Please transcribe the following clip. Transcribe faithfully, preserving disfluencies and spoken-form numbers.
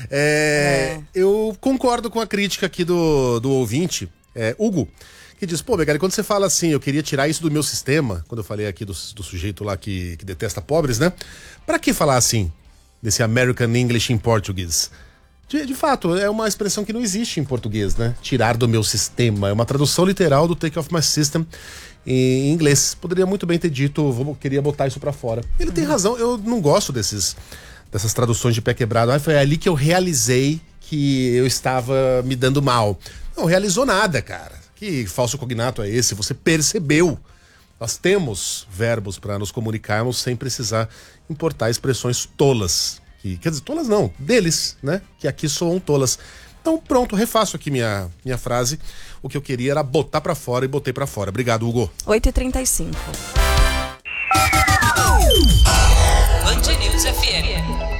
É, é. Eu concordo com a crítica aqui do, do ouvinte, é, Hugo, que diz, pô, Megali, quando você fala assim, eu queria tirar isso do meu sistema, quando eu falei aqui do, do sujeito lá que, que detesta pobres, né? Pra que falar assim, desse American English em português? De, de fato, é uma expressão que não existe em português, né? Tirar do meu sistema. É uma tradução literal do take off my system em inglês. Poderia muito bem ter dito, vou, queria botar isso pra fora. Ele tem razão, eu não gosto desses, dessas traduções de pé quebrado. Ah, foi ali que eu realizei que eu estava me dando mal. Não realizou nada, cara. Que falso cognato é esse? Você percebeu. Nós temos verbos para nos comunicarmos sem precisar importar expressões tolas. Que, quer dizer, tolas não, deles, né? Que aqui soam tolas. Então pronto, refaço aqui minha, minha frase. O que eu queria era botar pra fora e botei pra fora. Obrigado, Hugo. oito e trinta e cinco. Band News F M.